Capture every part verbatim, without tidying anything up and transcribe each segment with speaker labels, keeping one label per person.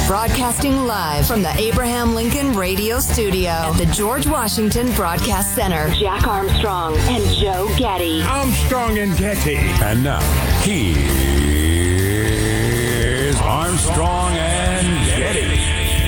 Speaker 1: Broadcasting live from the Abraham Lincoln Radio Studio at the George Washington Broadcast Center. Jack Armstrong and Joe Getty.
Speaker 2: Armstrong and Getty.
Speaker 3: And now, here's Armstrong and Getty.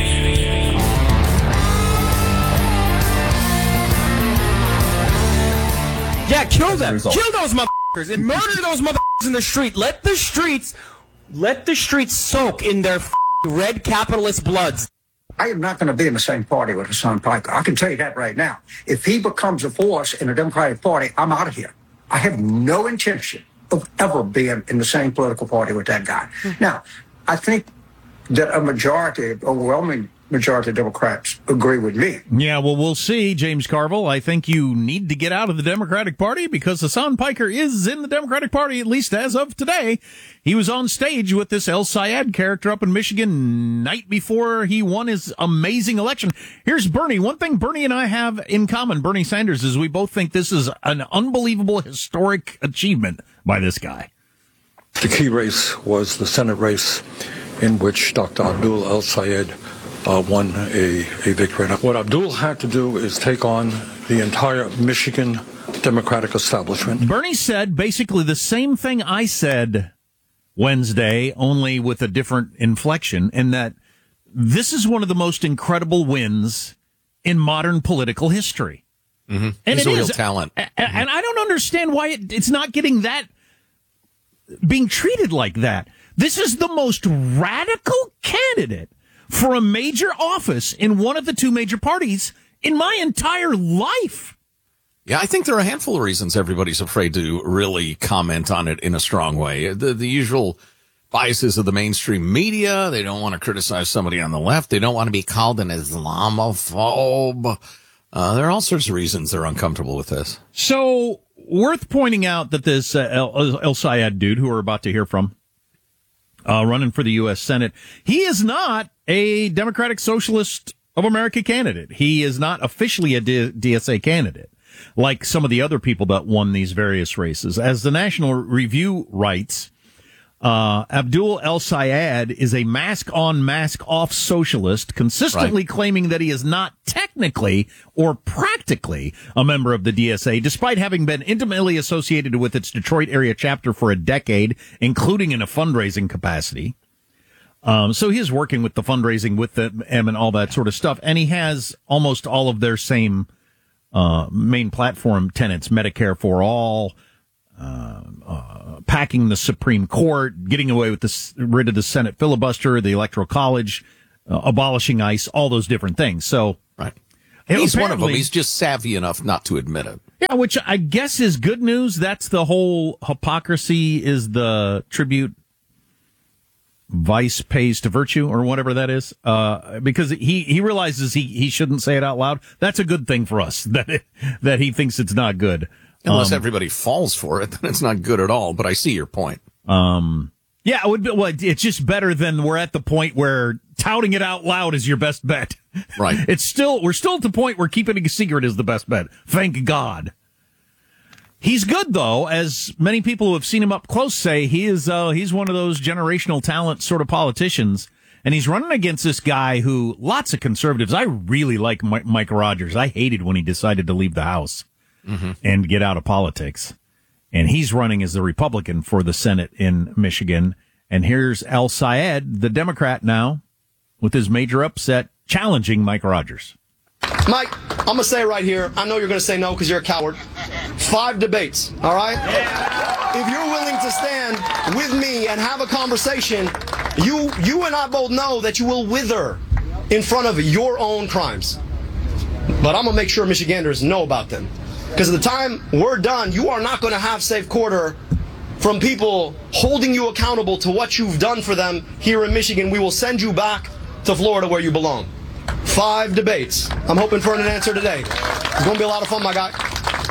Speaker 4: Yeah, kill them. Kill those motherfuckers and murder those motherfuckers in the street. Let the streets, let the streets soak in their red capitalist bloods.
Speaker 5: I am not going to be in the same party with Hassan Piker. I can tell you that right now. If he becomes a force in the Democratic Party, I'm out of here. I have no intention of ever being in the same political party with that guy. Mm-hmm. Now, I think that a majority, overwhelming majority of Democrats agree with me.
Speaker 6: Yeah, well, we'll see, James Carville. I think you need to get out of the Democratic Party because Hassan Piker is in the Democratic Party, at least as of today. He was on stage with this El Sayed character up in Michigan night before he won his amazing election. Here's Bernie. One thing Bernie and I have in common, Bernie Sanders, is we both think this is an unbelievable historic achievement by this guy.
Speaker 7: The key race was the Senate race in which Doctor Abdul El Sayed Uh, won a, a victory. What Abdul had to do is take on the entire Michigan Democratic establishment.
Speaker 6: Bernie said basically the same thing I said Wednesday, only with a different inflection, in that this is one of the most incredible wins in modern political history.
Speaker 8: Mm-hmm.
Speaker 6: And
Speaker 8: He's
Speaker 6: it
Speaker 8: a real
Speaker 6: is.
Speaker 8: talent.
Speaker 6: And, and I don't understand why it, it's not getting that, being treated like that. This is the most radical candidate for a major office in one of the two major parties in my entire life.
Speaker 8: Yeah, I think there are a handful of reasons everybody's afraid to really comment on it in a strong way. The, the usual biases of the mainstream media. They don't want to criticize somebody on the left. They don't want to be called an Islamophobe. Uh, there are all sorts of reasons they're uncomfortable with this.
Speaker 6: So, worth pointing out that this uh, El, El Sayed dude, who we're about to hear from, Uh, running for the U S Senate. He is not a Democratic Socialist of America candidate. He is not officially a D- DSA candidate, like some of the other people that won these various races. As the National Review writes, uh, Abdul El Sayed is a mask-on, mask-off socialist, consistently right. claiming that he is not technically or practically a member of the D S A, despite having been intimately associated with its Detroit area chapter for a decade, including in a fundraising capacity. Um, so he is working with the fundraising with them and all that sort of stuff. And he has almost all of their same uh, main platform tenets, Medicare for all, uh, uh, packing the Supreme Court, getting away with this, rid of the Senate filibuster, the Electoral College, uh, abolishing ICE, all those different things. So,
Speaker 8: right. He's one of them. He's just savvy enough not to admit it.
Speaker 6: Yeah, which I guess is good news. That's the whole hypocrisy is the tribute vice pays to virtue or whatever that is. Uh, because he, he realizes he, he shouldn't say it out loud. That's a good thing for us that, it, that he thinks it's not good.
Speaker 8: Unless
Speaker 6: um,
Speaker 8: everybody falls for it, then it's not good at all. But I see your point.
Speaker 6: Um, yeah, it would be, well, it's just better than we're at the point where touting it out loud is your best bet.
Speaker 8: Right.
Speaker 6: It's still, we're still at the point where keeping it a secret is the best bet. Thank God. He's good, though, as many people who have seen him up close say. He is, uh, he's one of those generational talent sort of politicians. And he's running against this guy who, lots of conservatives, I really like Mike, Mike Rogers. I hated when he decided to leave the House mm-hmm. and get out of politics. And he's running as the Republican for the Senate in Michigan. And here's El Sayed, the Democrat now, with his major upset, challenging Mike Rogers.
Speaker 9: Mike, I'm going to say right here, I know you're going to say no because you're a coward. Five debates, all right? Yeah. If you're willing to stand with me and have a conversation, you you and I both know that you will wither in front of your own crimes. But I'm going to make sure Michiganders know about them. Because at the time we're done, you are not going to have safe quarter from people holding you accountable to what you've done for them here in Michigan. We will send you back to Florida where you belong. Five debates. I'm hoping for an answer today. It's going to be a lot of fun, my guy.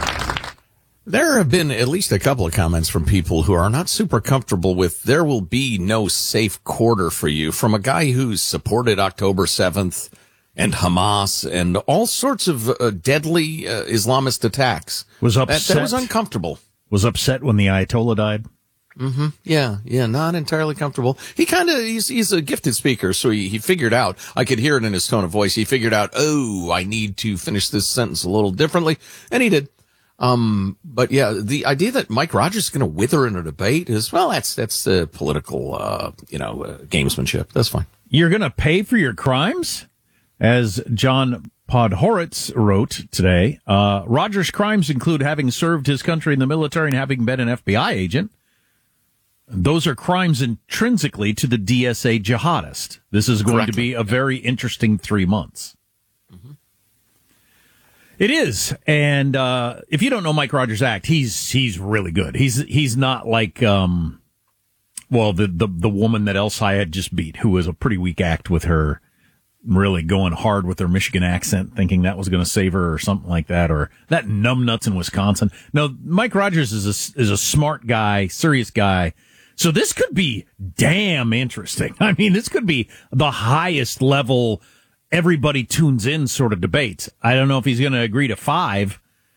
Speaker 8: There have been at least a couple of comments from people who are not super comfortable with there will be no safe quarter for you from a guy who's supported October seventh and Hamas and all sorts of uh, deadly uh, Islamist attacks.
Speaker 6: Was upset.
Speaker 8: That, that was uncomfortable.
Speaker 6: Was upset when the Ayatollah died.
Speaker 8: Mm-hmm. Yeah, yeah, not entirely comfortable. He kind of, he's, he's a gifted speaker, so he, he figured out, I could hear it in his tone of voice, he figured out, oh, I need to finish this sentence a little differently, and he did. Um, but yeah, the idea that Mike Rogers is going to wither in a debate is, well, that's, that's uh, political, uh, you know, uh, gamesmanship. That's fine.
Speaker 6: You're going to pay for your crimes? As John Podhoretz wrote today, uh, Rogers' crimes include having served his country in the military and having been an F B I agent. Those are crimes intrinsically to the D S A jihadist. This is going Correctly. to be a very interesting three months. Mm-hmm. It is, and uh, if you don't know Mike Rogers' act, he's he's really good. He's he's not like um, well the the the woman that El Sayed just beat, who was a pretty weak act with her, really going hard with her Michigan accent, thinking that was going to save her or something like that, or that numbnuts in Wisconsin. No, Mike Rogers is a is a smart guy, serious guy. So this could be damn interesting. I mean, this could be the highest level, everybody tunes in sort of debate. I don't know if he's going to agree to five.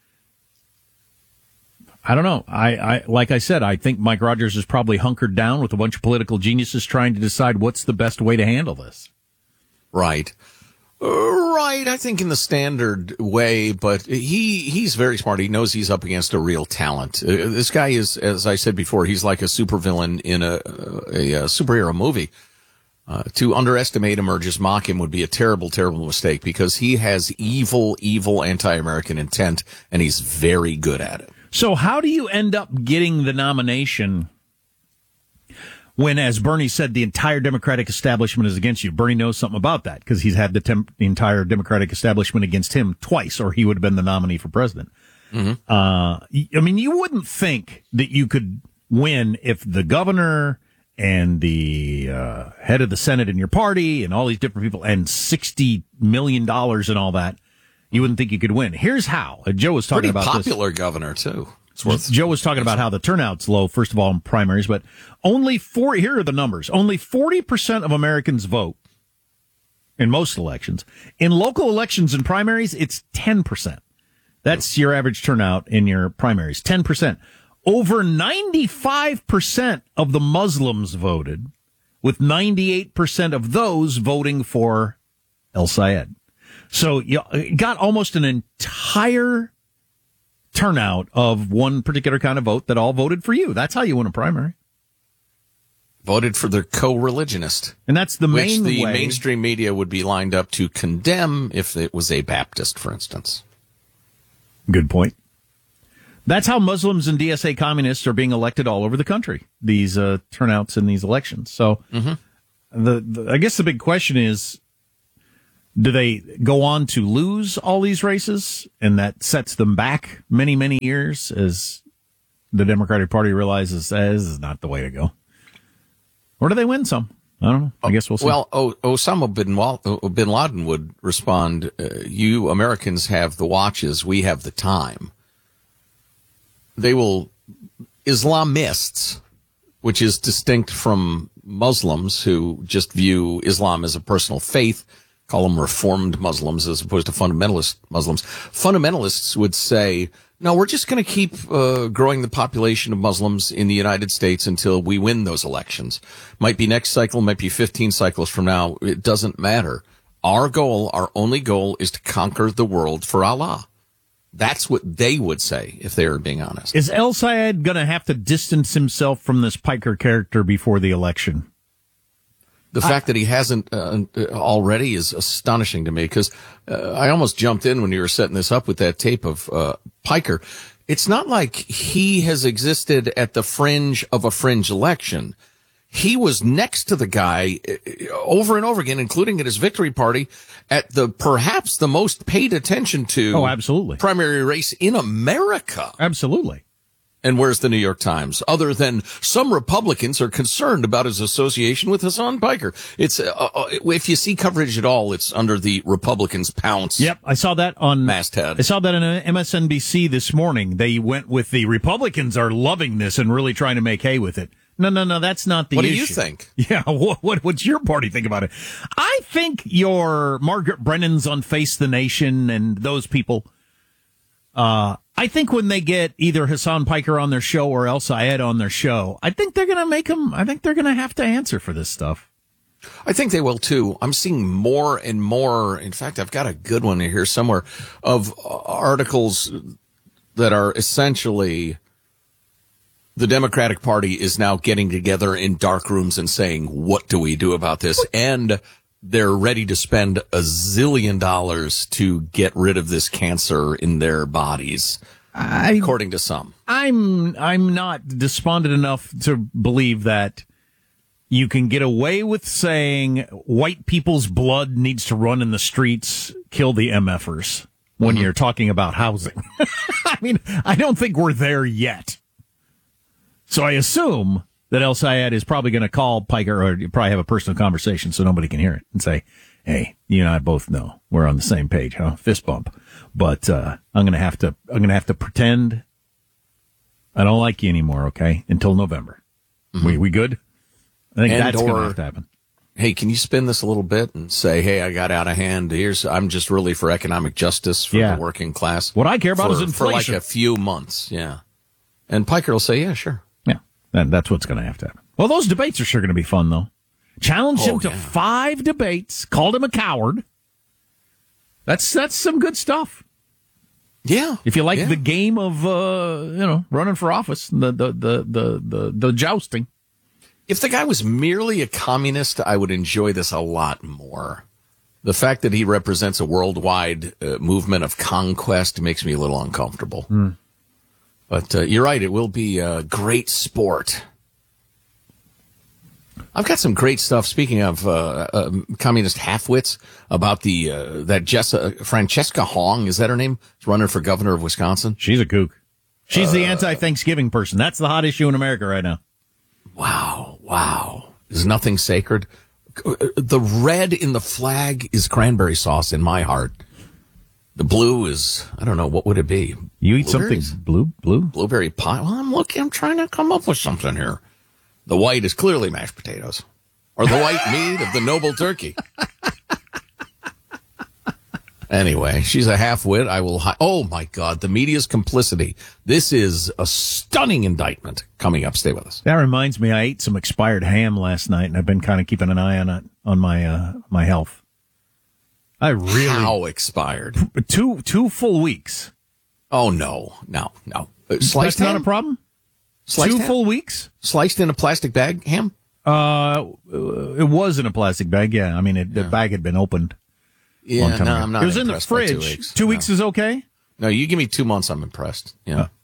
Speaker 6: I don't know. I, I, like I said, I think Mike Rogers is probably hunkered down with a bunch of political geniuses trying to decide what's the best way to handle this.
Speaker 8: Right. Right, I think in the standard way, but he he's very smart. He knows he's up against a real talent. Uh, this guy is, as I said before, he's like a supervillain in a, a, a superhero movie. Uh, to underestimate him or just mock him would be a terrible, terrible mistake, because he has evil, evil anti-American intent, and he's very good at it.
Speaker 6: So how do you end up getting the nomination when, as Bernie said, the entire Democratic establishment is against you? Bernie knows something about that because he's had the, temp- the entire Democratic establishment against him twice, or he would have been the nominee for president. Mm-hmm. Uh, I mean, you wouldn't think that you could win if the governor and the uh, head of the Senate in your party and all these different people and sixty million dollars and all that. You wouldn't think you could win. Here's how. Uh, Joe was talking
Speaker 8: Pretty
Speaker 6: about this.
Speaker 8: Pretty popular governor, too.
Speaker 6: Joe was talking about how the turnout's low, first of all, in primaries, but only four, here are the numbers. Only forty percent of Americans vote in most elections. In local elections and primaries, it's ten percent. That's your average turnout in your primaries, ten percent. Over ninety-five percent of the Muslims voted, with ninety-eight percent of those voting for El Sayed. So you got almost an entire turnout of one particular kind of vote that all voted for you. That's how you win a primary.
Speaker 8: Voted for their co-religionist.
Speaker 6: And that's the main
Speaker 8: Which the
Speaker 6: way.
Speaker 8: mainstream media would be lined up to condemn if it was a Baptist, for instance.
Speaker 6: Good point. That's how Muslims and D S A communists are being elected all over the country, these uh, turnouts in these elections. So mm-hmm. the, the I guess the big question is, do they go on to lose all these races, and that sets them back many, many years as the Democratic Party realizes that this is not the way to go? Or do they win some? I don't know. I guess we'll see.
Speaker 8: Well, o- Osama bin, Wal- bin Laden would respond, uh, you Americans have the watches, we have the time. They will, Islamists, which is distinct from Muslims who just view Islam as a personal faith, call them reformed Muslims as opposed to fundamentalist Muslims. Fundamentalists would say, no, we're just going to keep uh, growing the population of Muslims in the United States until we win those elections. Might be next cycle, might be fifteen cycles from now. It doesn't matter. Our goal, our only goal, is to conquer the world for Allah. That's what they would say if they were being honest.
Speaker 6: Is El Sayed going to have to distance himself from this Piker character before the election?
Speaker 8: The fact I, that he hasn't uh, already is astonishing to me, because uh, I almost jumped in when you were setting this up with that tape of uh, Piker. It's not like he has existed at the fringe of a fringe election. He was next to the guy over and over again, including at his victory party, at the perhaps the most paid attention to
Speaker 6: oh, absolutely.
Speaker 8: primary race in America.
Speaker 6: Absolutely.
Speaker 8: And where's the New York Times? Other than some Republicans are concerned about his association with Hassan Piker. It's uh, uh, if you see coverage at all, it's under the Republicans pounce.
Speaker 6: Yep, I saw that on
Speaker 8: masthead.
Speaker 6: I saw that on M S N B C this morning. They went with the Republicans are loving this and really trying to make hay with it. No, no, no, that's not the
Speaker 8: what
Speaker 6: issue.
Speaker 8: What do you think?
Speaker 6: Yeah, what, what what's your party think about it? I think your Margaret Brennan's on Face the Nation and those people Uh, I think when they get either Hassan Piker on their show or El Sayed on their show, I think they're going to make them, I think they're going to have to answer for this stuff.
Speaker 8: I think they will too. I'm seeing more and more. In fact, I've got a good one here somewhere of articles that are essentially the Democratic Party is now getting together in dark rooms and saying, what do we do about this? And they're ready to spend a zillion dollars to get rid of this cancer in their bodies, I, according to some.
Speaker 6: I'm I'm not despondent enough to believe that you can get away with saying white people's blood needs to run in the streets, kill the MFers, when mm-hmm. you're talking about housing. I mean, I don't think we're there yet. So I assume that El Sayed is probably going to call Piker, or you probably have a personal conversation so nobody can hear it, and say, hey, you and I both know we're on the same page, huh? Fist bump. But uh, I'm going to have to I'm going to have to pretend I don't like you anymore, okay, until November. Mm-hmm. We we good? I think and that's going to have to happen.
Speaker 8: Hey, can you spin this a little bit and say, hey, I got out of hand. Here's I'm just really for economic justice for
Speaker 6: yeah.
Speaker 8: the working class.
Speaker 6: What I care about
Speaker 8: for,
Speaker 6: is inflation.
Speaker 8: For like a few months, yeah. And Piker will say, yeah, sure.
Speaker 6: And that's what's going to have to happen. Well, those debates are sure going to be fun, though. Challenged
Speaker 8: oh,
Speaker 6: him to
Speaker 8: yeah.
Speaker 6: five debates, called him a coward. That's that's some good stuff.
Speaker 8: Yeah.
Speaker 6: If you like
Speaker 8: yeah.
Speaker 6: the game of, uh, you know, running for office, the, the, the, the, the, the jousting.
Speaker 8: If the guy was merely a communist, I would enjoy this a lot more. The fact that he represents a worldwide uh, movement of conquest makes me a little uncomfortable.
Speaker 6: Mm.
Speaker 8: But uh, you're right, it will be a great sport. I've got some great stuff, speaking of uh, uh, communist halfwits, about the uh, that Jessa, Francesca Hong, is that her name? She's running for governor of Wisconsin.
Speaker 6: She's a kook. She's uh, the anti-Thanksgiving person. That's the hot issue in America right now.
Speaker 8: Wow, wow. Is nothing sacred? The red in the flag is cranberry sauce in my heart. The blue is, I don't know, what would it be?
Speaker 6: You eat something blue? Blue?
Speaker 8: Blueberry pie. Well, I'm looking, I'm trying to come up with something here. The white is clearly mashed potatoes. Or the white meat of the noble turkey. Anyway, she's a half-wit. I will, hi- oh my God, the media's complicity. This is a stunning indictment coming up. Stay with us.
Speaker 6: That reminds me, I ate some expired ham last night, and I've been kind of keeping an eye on it, on my, uh, my health. I really
Speaker 8: How expired?
Speaker 6: Two two full weeks.
Speaker 8: Oh no, no, no. Uh,
Speaker 6: That's ham? Not a problem.
Speaker 8: Sliced
Speaker 6: two
Speaker 8: ham?
Speaker 6: full weeks,
Speaker 8: sliced in a plastic bag ham.
Speaker 6: Uh, it was in a plastic bag. Yeah, I mean, it, the
Speaker 8: yeah.
Speaker 6: bag had been opened.
Speaker 8: Yeah, no, ago. I'm not.
Speaker 6: It was in the fridge.
Speaker 8: Two weeks,
Speaker 6: two
Speaker 8: no.
Speaker 6: weeks is okay.
Speaker 8: No, you give me two months. I'm impressed. Yeah. Uh,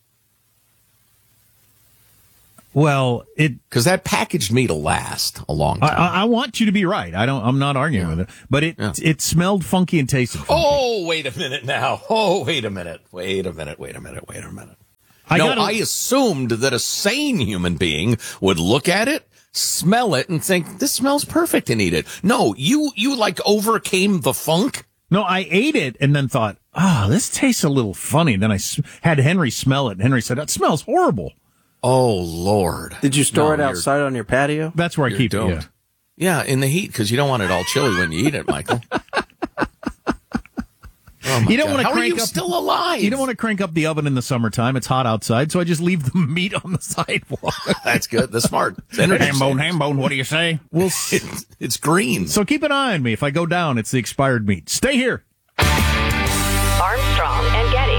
Speaker 6: Well, it
Speaker 8: because that packaged meat will last a long time.
Speaker 6: I, I want you to be right. I don't. I'm not arguing yeah. with it, but it yeah. it smelled funky and tasted funky.
Speaker 8: Oh, wait a minute now. Oh, wait a minute. Wait a minute. Wait a minute. Wait a minute. I no, gotta, I assumed that a sane human being would look at it, smell it, and think this smells perfect and eat it. No, you you like overcame the funk.
Speaker 6: No, I ate it and then thought, oh, this tastes a little funny. Then I had Henry smell it. And Henry said, that smells horrible.
Speaker 8: Oh, Lord.
Speaker 2: Did you store
Speaker 8: no,
Speaker 2: it outside on your patio?
Speaker 6: That's where I keep
Speaker 8: don't.
Speaker 6: it.
Speaker 8: Yeah. yeah, in the heat, because you don't want it all chilly when you eat it, Michael. Oh
Speaker 6: you don't want to
Speaker 8: How
Speaker 6: crank
Speaker 8: are you
Speaker 6: up,
Speaker 8: still alive?
Speaker 6: You don't want to crank up the oven in the summertime. It's hot outside, so I just leave the meat on the sidewalk.
Speaker 8: That's good. That's smart. It's energy
Speaker 6: ham bone, ham bone. What do you say?
Speaker 8: We'll it's, it's green.
Speaker 6: So keep an eye on me. If I go down, it's the expired meat. Stay here.
Speaker 1: Armstrong and Getty.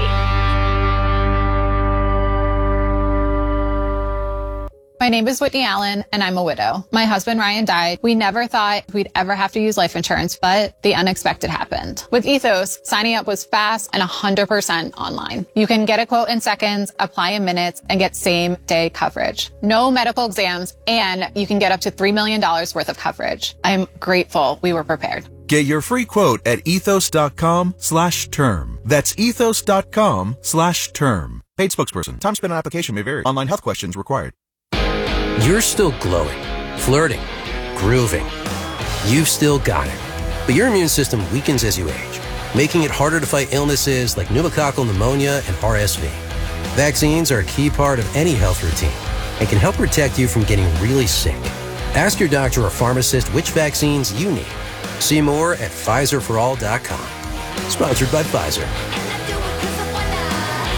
Speaker 10: My name is Whitney Allen, and I'm a widow. My husband, Ryan, died. We never thought we'd ever have to use life insurance, but the unexpected happened. With Ethos, signing up was fast and one hundred percent online. You can get a quote in seconds, apply in minutes, and get same-day coverage. No medical exams, and you can get up to three million dollars worth of coverage. I'm grateful we were prepared.
Speaker 11: Get your free quote at ethos.com slash term. That's ethos.com slash term. Paid spokesperson. Time spent on application may vary. Online health questions required.
Speaker 12: You're still glowing, flirting, grooving. You've still got it. But your immune system weakens as you age, making it harder to fight illnesses like pneumococcal pneumonia and R S V. Vaccines are a key part of any health routine and can help protect you from getting really sick. Ask your doctor or pharmacist which vaccines you need. See more at Pfizer for all dot com. Sponsored by Pfizer.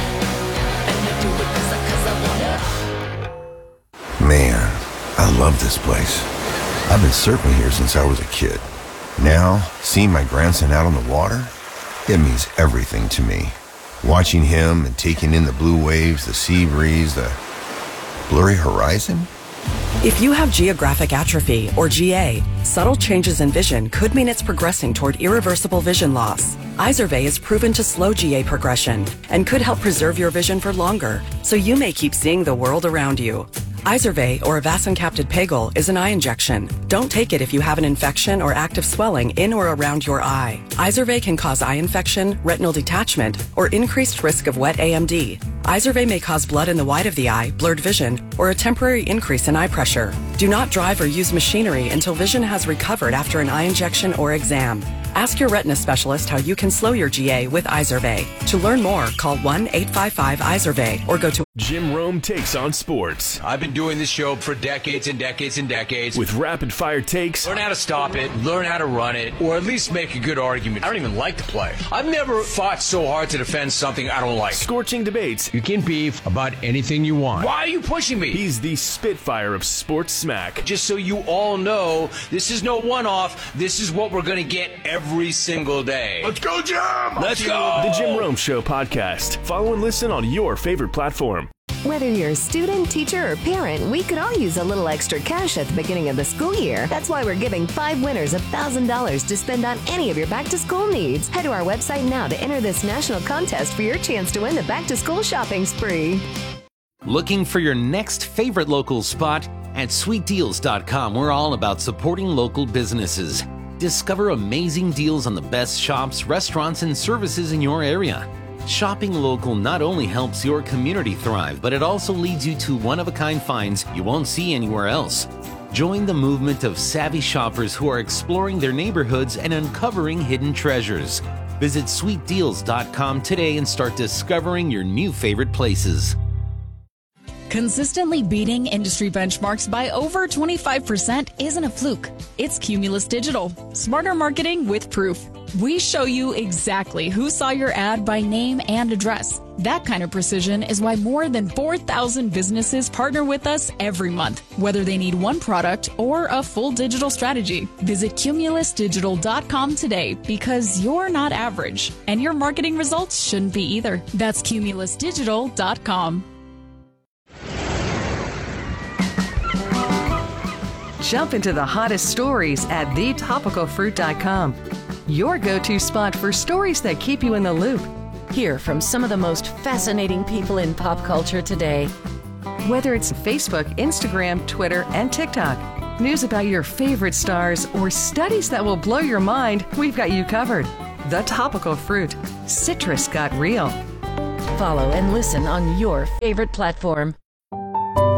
Speaker 2: love this place. I've been surfing here since I was a kid. Now, seeing my grandson out on the water, it means everything to me. Watching him and taking in the blue waves, the sea breeze, the blurry horizon.
Speaker 13: If you have geographic atrophy, or G A, subtle changes in vision could mean it's progressing toward irreversible vision loss. Izervay is proven to slow G A progression and could help preserve your vision for longer, so you may keep seeing the world around you. Izervay, or avacincaptad pegol, is an eye injection. Don't take it if you have an infection or active swelling in or around your eye. Izervay can cause eye infection, retinal detachment, or increased risk of wet A M D. Izervay may cause blood in the white of the eye, blurred vision, or a temporary increase in eye pressure. Do not drive or use machinery until vision has recovered after an eye injection or exam. Ask your retina specialist how you can slow your G A with Izervay. To learn more, call one eight five five Izervay or go to
Speaker 14: Jim Rome Takes on Sports.
Speaker 15: I've been doing this show for decades and decades and decades.
Speaker 14: With rapid-fire takes.
Speaker 15: Learn how to stop it, learn how to run it, or at least make a good argument. I don't even like the play. I've never fought so hard to defend something I don't like.
Speaker 14: Scorching debates.
Speaker 15: You can beef about anything you want. Why are you pushing me?
Speaker 14: He's the Spitfire of sports smack.
Speaker 15: Just so you all know, this is no one-off. This is what we're going to get every single day.
Speaker 14: Let's go, Jim!
Speaker 15: Let's go!
Speaker 14: The Jim Rome Show podcast. Follow and listen on your favorite platform.
Speaker 16: Whether you're a student, teacher, or parent, we could all use a little extra cash at the beginning of the school year. That's why we're giving five winners one thousand dollars to spend on any of your back-to-school needs. Head to our website now to enter this national contest for your chance to win the back-to-school shopping spree.
Speaker 17: Looking for your next favorite local spot? At sweet deals dot com, we're all about supporting local businesses. Discover amazing deals on the best shops, restaurants, and services in your area. Shopping local not only helps your community thrive, but it also leads you to one-of-a-kind finds you won't see anywhere else. Join the movement of savvy shoppers who are exploring their neighborhoods and uncovering hidden treasures. Visit sweet deals dot com today and start discovering your new favorite places.
Speaker 18: Consistently beating industry benchmarks by over twenty-five percent isn't a fluke. It's Cumulus Digital. Smarter marketing with proof. We show you exactly who saw your ad by name and address. That kind of precision is why more than four thousand businesses partner with us every month, whether they need one product or a full digital strategy. Visit cumulus digital dot com today, because you're not average, and your marketing results shouldn't be either. That's cumulus digital dot com.
Speaker 19: Jump into the hottest stories at the topical fruit dot com. Your go-to spot for stories that keep you in the loop.
Speaker 20: Hear from some of the most fascinating people in pop culture today.
Speaker 19: Whether it's Facebook, Instagram, Twitter, and TikTok, news about your favorite stars, or studies that will blow your mind, we've got you covered. The Topical Fruit. Citrus got real.
Speaker 20: Follow and listen on your favorite platform.